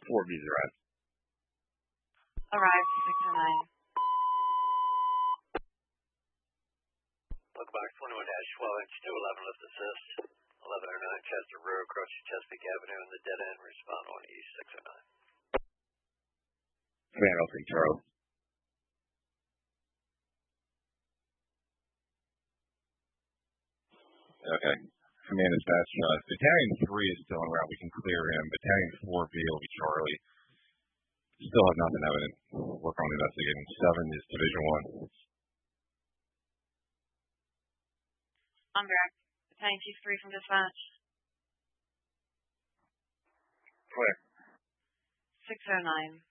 4B's arrived. Arrived 609. Welcome back, 21-12 inch 211 with assist. 1109 Chester Road, crossing Chesapeake Avenue in the dead end. Respond on East 609. Command L3 Charlie. Okay. Command dispatch. Battalion 3 is still en route. We can clear him. Battalion 4B will be Charlie. Still have nothing evident. Work on investigating. 7 is Division 1. On direct. Battalion Chief 3 from dispatch. Clear. 609.